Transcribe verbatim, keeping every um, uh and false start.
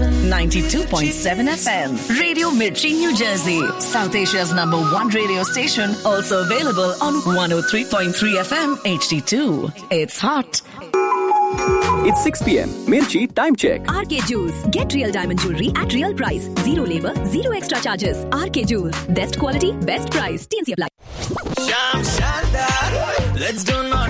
ninety-two point seven F M. Radio Mirchi, New Jersey. South Asia's number one radio station. Also available on one oh three point three F M H D two. It's hot. It's six p.m. Mirchi time check. R K Jewels. Get real diamond jewelry at real price. Zero labor, zero extra charges. R K Jewels. Best quality, best price. T N C apply. Sham Shandar. Let's do not